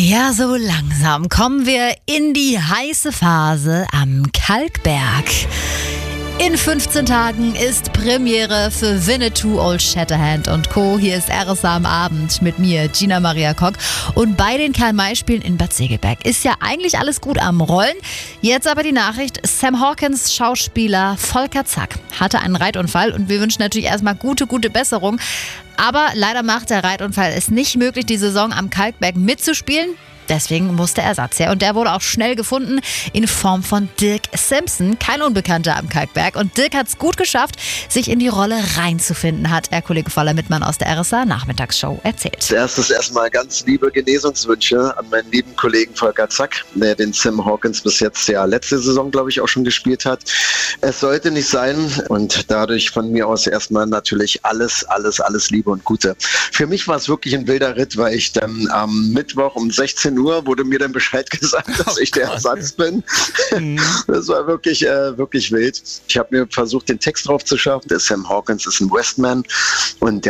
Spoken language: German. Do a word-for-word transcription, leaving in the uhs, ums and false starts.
Ja, so langsam kommen wir in die heiße Phase am Kalkberg. In fünfzehn Tagen ist Premiere für Winnetou, Old Shatterhand und Co. Hier ist R S A am Abend mit mir, Gina Maria Kock. Und bei den Karl-May-Spielen in Bad Segeberg ist ja eigentlich alles gut am Rollen. Jetzt aber die Nachricht, Sam Hawkins Schauspieler Volker Zack hatte einen Reitunfall und wir wünschen natürlich erstmal gute, gute Besserung. Aber leider macht der Reitunfall es nicht möglich, die Saison am Kalkberg mitzuspielen. Deswegen musste Ersatz her. Und der wurde auch schnell gefunden in Form von Dirk Simpson. Kein Unbekannter am Kalkberg. Und Dirk hat es gut geschafft, sich in die Rolle reinzufinden, hat der Kollege Voller Mittmann aus der R S A Nachmittagsshow erzählt. Als erstes erstmal ganz liebe Genesungswünsche an meinen lieben Kollegen Volker Zack, der den Sam Hawkins bis jetzt ja letzte Saison, glaube ich, auch schon gespielt hat. Es sollte nicht sein und dadurch von mir aus erstmal natürlich alles, alles, alles Liebe und Gute. Für mich war es wirklich ein wilder Ritt, weil ich dann am Mittwoch um sechzehn Uhr wurde mir dann Bescheid gesagt, dass ich der Ersatz bin. Das war wirklich, äh, wirklich wild. Ich habe mir versucht, den Text drauf zu schaffen. Der Sam Hawkins ist ein Westman und